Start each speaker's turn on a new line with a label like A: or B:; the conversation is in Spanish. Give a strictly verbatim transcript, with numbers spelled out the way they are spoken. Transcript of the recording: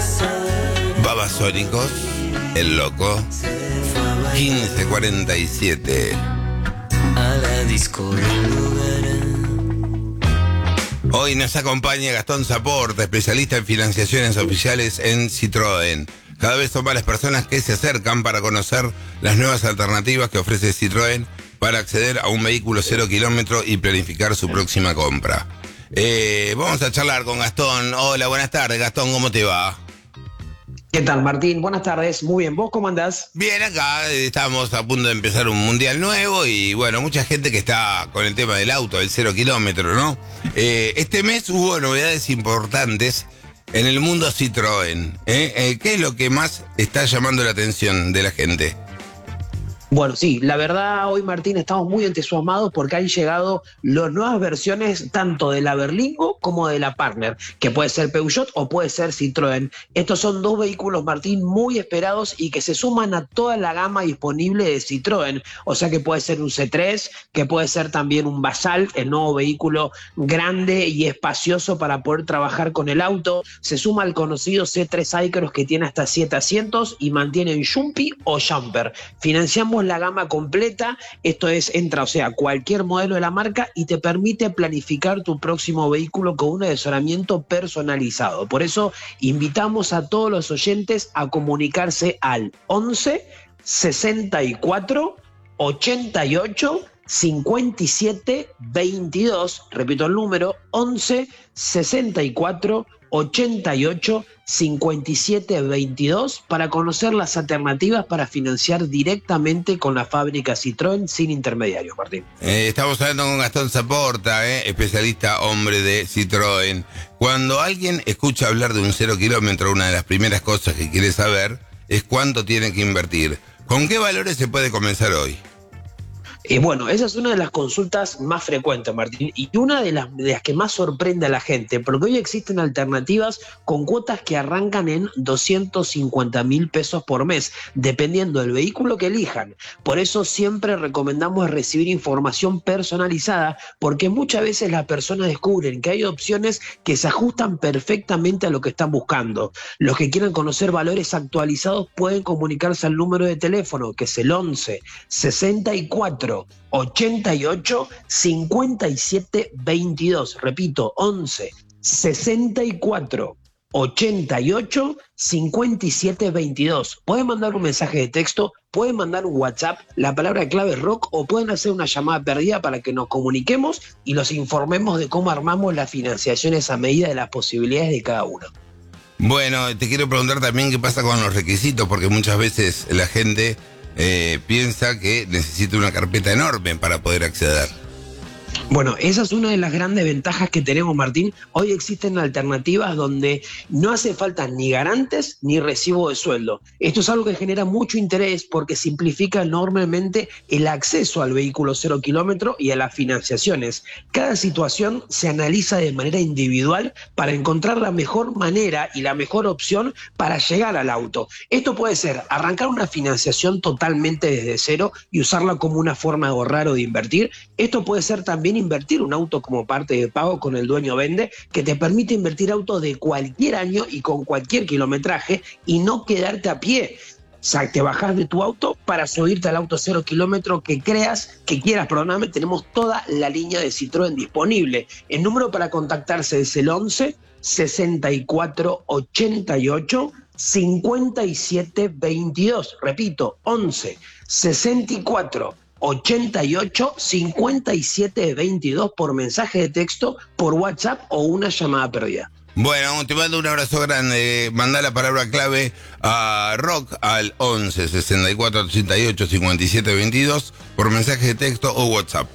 A: Babasónicos, El Loco, quince cuarenta y siete.
B: A la disco del lugar.
A: Hoy nos acompaña Gastón Saporta, especialista en financiaciones oficiales en Citroën. Cada vez son más las personas que se acercan para conocer las nuevas alternativas que ofrece Citroën para acceder a un vehículo cero kilómetro y planificar su próxima compra. Eh, vamos a charlar con Gastón. Hola, buenas tardes, Gastón, ¿cómo te va?
C: ¿Qué tal, Martín? Buenas tardes. Muy bien. ¿Vos cómo andás?
A: Bien, acá estamos a punto de empezar un mundial nuevo y bueno, mucha gente que está con el tema del auto, del cero kilómetro, ¿no? Eh, este mes hubo novedades importantes en el mundo Citroën. ¿eh? Eh, ¿Qué es lo que más está llamando la atención de la gente?
C: Bueno, sí, la verdad hoy, Martín, estamos muy entusiasmados porque han llegado las nuevas versiones tanto de la Berlingo como de la Partner, que puede ser Peugeot o puede ser Citroën. Estos son dos vehículos, Martín, muy esperados y que se suman a toda la gama disponible de Citroën. O sea que puede ser un C tres, que puede ser también un Basalt, el nuevo vehículo grande y espacioso para poder trabajar con el auto. Se suma al conocido C tres iCross que tiene hasta siete asientos y mantienen Jumpy o Jumper. Financiamos la gama completa, esto es, entra, o sea, cualquier modelo de la marca y te permite planificar tu próximo vehículo con un asesoramiento personalizado. Por eso invitamos a todos los oyentes a comunicarse al once sesenta y cuatro ochenta y ocho cincuenta y siete veintidós, repito el número, once sesenta y cuatro ochenta y ocho cincuenta y siete veintidós para conocer las alternativas para financiar directamente con la fábrica Citroën sin intermediarios, Martín.
A: Eh, estamos hablando con Gastón Saporta, eh, especialista hombre de Citroën. Cuando alguien escucha hablar de un cero kilómetro, una de las primeras cosas que quiere saber es cuánto tiene que invertir. ¿Con qué valores se puede comenzar hoy?
C: Y bueno, esa es una de las consultas más frecuentes, Martín, y una de las, de las que más sorprende a la gente, porque hoy existen alternativas con cuotas que arrancan en doscientos cincuenta mil pesos por mes, dependiendo del vehículo que elijan. Por eso siempre recomendamos recibir información personalizada, porque muchas veces las personas descubren que hay opciones que se ajustan perfectamente a lo que están buscando. Los que quieran conocer valores actualizados pueden comunicarse al número de teléfono, que es el once sesenta y cuatro ochenta y ocho cincuenta y siete veintidós. Repito, once sesenta y cuatro ochenta y ocho cincuenta y siete veintidós. Pueden mandar un mensaje de texto, pueden mandar un WhatsApp, la palabra clave es rock, o pueden hacer una llamada perdida para que nos comuniquemos y los informemos de cómo armamos las financiaciones a medida de las posibilidades de cada uno.
A: Bueno, te quiero preguntar también qué pasa con los requisitos, porque muchas veces la gente Eh, piensa que necesita una carpeta enorme para poder acceder.
C: Bueno, esa es una de las grandes ventajas que tenemos, Martín. Hoy existen alternativas donde no hace falta ni garantes ni recibo de sueldo. Esto es algo que genera mucho interés porque simplifica enormemente el acceso al vehículo cero kilómetro y a las financiaciones. Cada situación se analiza de manera individual para encontrar la mejor manera y la mejor opción para llegar al auto. Esto puede ser arrancar una financiación totalmente desde cero y usarla como una forma de ahorrar o de invertir. Esto puede ser también invertir un auto como parte de pago con el dueño vende, que te permite invertir autos de cualquier año y con cualquier kilometraje y no quedarte a pie. O sea, te bajás de tu auto para subirte al auto cero kilómetro que creas, que quieras, perdóname, tenemos toda la línea de Citroën disponible. El número para contactarse es el once sesenta y cuatro ochenta y ocho cincuenta y siete veintidós. Repito, once sesenta y cuatro ochenta y ocho cincuenta y siete veintidós por mensaje de texto, por WhatsApp o una llamada perdida.
A: Bueno, te mando un abrazo grande. Mandá la palabra clave a Rock al once sesenta y cuatro ochenta y ocho cincuenta y siete veintidós por mensaje de texto o WhatsApp.